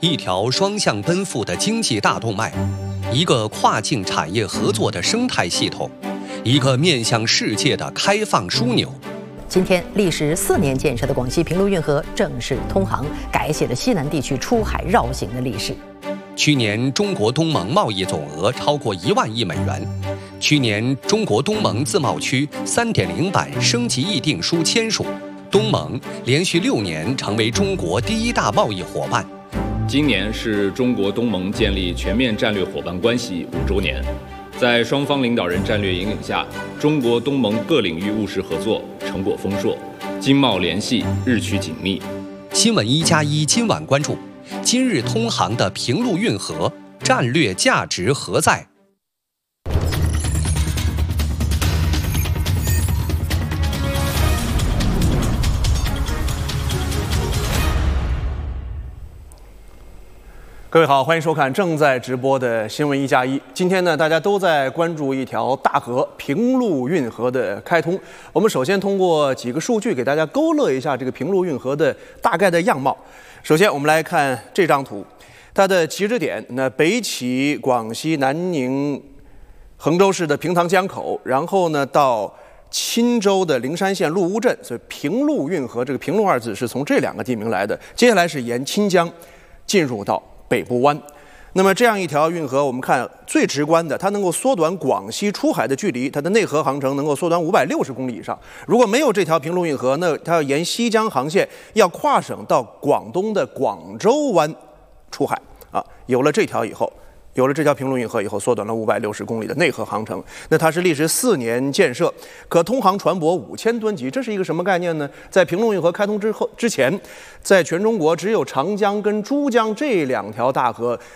一条双向奔赴的经济大动脉，一个跨境产业合作的生态系统，一个面向世界的开放枢纽。 今天，历时4年建设的广西平陆运河正式通航，改写了西南地区出海绕行的历史。 去年，中国东盟贸易总额超过1万亿美元。去年，中国东盟自贸区3.0版升级议定书签署，东盟连续6年成为中国第1大贸易伙伴。 今年是中国东盟建立全面战略伙伴关系5周年，在双方领导人战略引领下，中国东盟各领域务实合作成果丰硕，经贸联系日趋紧密。 新闻1+1今晚关注：今日通航的平陆运河战略价值何在？ 各位好，欢迎收看正在直播的新闻1+1。今天呢，大家都在关注一条大河平陆运河的开通。我们首先通过几个数据给大家勾勒一下这个平陆运河的大概的样貌。首先，我们来看这张图，它的起止点，北起广西南宁衡州市的平塘江口，然后呢到钦州的灵山县陆乌镇，所以平陆运河这个平陆2字是从这2个地名来的。接下来是沿钦江进入到北部湾。那么这样一条运河，我们看最直观的，它能够缩短广西出海的距离，它的内河航程能够缩短560公里以上。如果没有这条平陆运河，那它要沿西江航线，要跨省到广东的广州湾出海啊。有了这条平陆运河以后，缩短了560公里的内河航程。那它是历时4年建设，可通航船舶5000吨级，这是一个什么概念呢？在平陆运河开通之前，在全中国只有长江跟珠江这2条大河